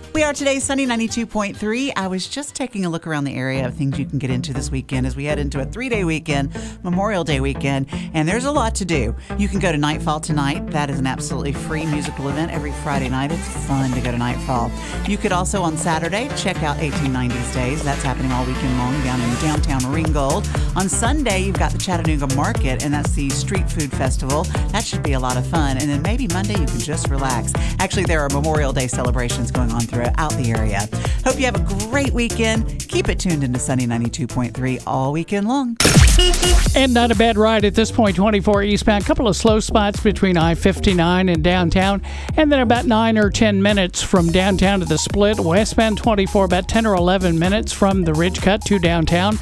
We are today sunny 92.3. I was just taking a look around the area of things you can get into this weekend as we head into a 3-day weekend, Memorial Day weekend, and there's a lot to do. You can go to Nightfall tonight. That is an absolutely free musical event every Friday night. It's fun to go to Nightfall. You could also on Saturday check out 1890s Days. That's happening all weekend long down in downtown Ringgold. On Sunday, you've got the Chattanooga Market, and that's the street food festival. That should be a lot of fun. And then maybe Monday you can just relax. Actually, there are Memorial Day celebrations going on throughout the area. Hope you have a great weekend. Keep it tuned into Sunny 92.3 all weekend long. And not a bad ride at this point, 24 eastbound. A couple of slow spots between I-59 and downtown. And then about 9 or 10 minutes from downtown to the split. Westbound 24, about 10 or 11 minutes from the Ridge Cut to downtown.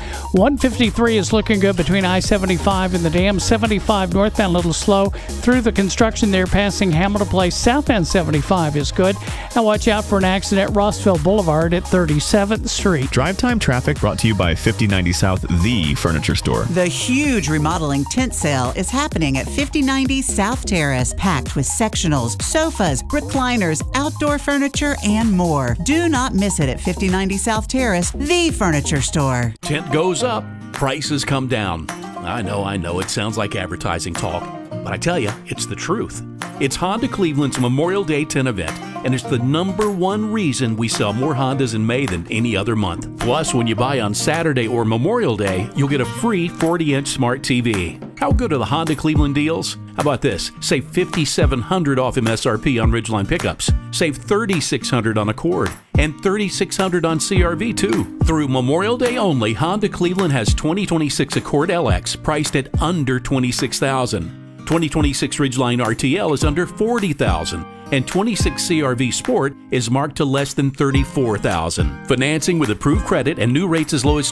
153 is looking good between I-75 and the dam. 75 northbound, a little slow through the construction there passing Hamilton Place. Southbound 75 is good. Now watch out for an accident at Rossville Boulevard at 37th Street. Drive time traffic brought to you by 5090 South, the furniture store. The huge remodeling tent sale is happening at 5090 South Terrace, packed with sectionals, sofas, recliners, outdoor furniture, and more. Do not miss it at 5090 South Terrace, the furniture store. Tent goes up, prices come down. I know, it sounds like advertising talk, but I tell you, it's the truth. It's Honda Cleveland's Memorial Day tent event, and it's the #1 reason we sell more Hondas in May than any other month. Plus, when you buy on Saturday or Memorial Day, you'll get a free 40-inch smart TV. How good are the Honda Cleveland deals? How about this? Save $5,700 off MSRP on Ridgeline pickups. Save $3,600 on Accord and $3,600 on CRV too. Through Memorial Day only, Honda Cleveland has 2026 Accord LX priced at under $26,000. 2026 Ridgeline RTL is under $40,000, and 26 CRV Sport is marked to less than $34,000. Financing with approved credit and new rates as low as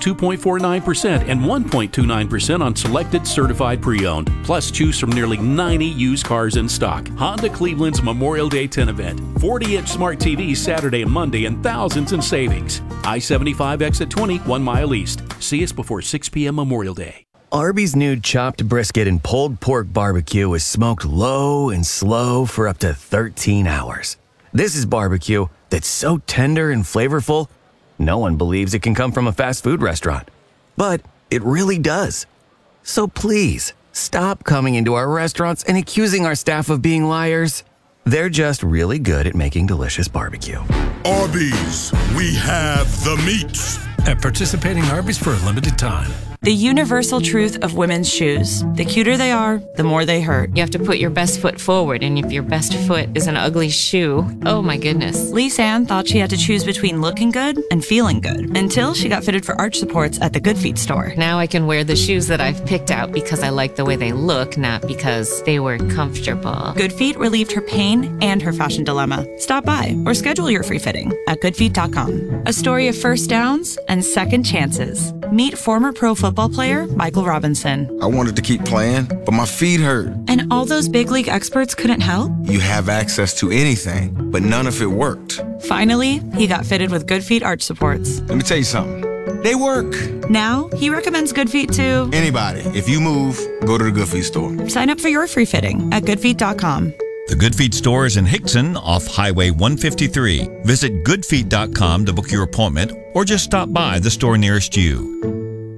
2.49% and 1.29% on selected certified pre-owned. Plus, choose from nearly 90 used cars in stock. Honda Cleveland's Memorial Day 10 event. 40-inch smart TVs Saturday and Monday and thousands in savings. I-75 exit 20, 1 mile east. See us before 6 p.m. Memorial Day. Arby's new chopped brisket and pulled pork barbecue is smoked low and slow for up to 13 hours. This is barbecue that's so tender and flavorful, no one believes it can come from a fast food restaurant. But it really does. So please, stop coming into our restaurants and accusing our staff of being liars. They're just really good at making delicious barbecue. Arby's, we have the meats. At participating Arby's for a limited time. The universal truth of women's shoes. The cuter they are, the more they hurt. You have to put your best foot forward, and if your best foot is an ugly shoe, oh my goodness. Lise Ann thought she had to choose between looking good and feeling good until she got fitted for arch supports at the Good Feet store. Now I can wear the shoes that I've picked out because I like the way they look, not because they were comfortable. Good Feet relieved her pain and her fashion dilemma. Stop by or schedule your free fitting at goodfeet.com. A story of first downs and second chances. Meet former pro football player Michael Robinson. I wanted to keep playing, but my feet hurt. And all those big league experts couldn't help? You have access to anything, but none of it worked. Finally, he got fitted with Good Feet arch supports. Let me tell you something. They work. Now, he recommends Good Feet to anybody. If you move, go to the Good Feet store. Sign up for your free fitting at goodfeet.com. The Good Feet store is in Hickson off Highway 153. Visit goodfeet.com to book your appointment or just stop by the store nearest you.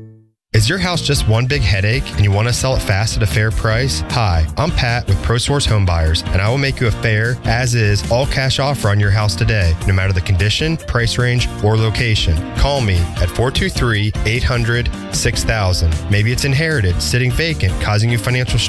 Is your house just one big headache and you want to sell it fast at a fair price? Hi, I'm Pat with ProSource Home Buyers, and I will make you a fair, as-is, all-cash offer on your house today, no matter the condition, price range, or location. Call me at 423-800-6000. Maybe it's inherited, sitting vacant, causing you financial stress.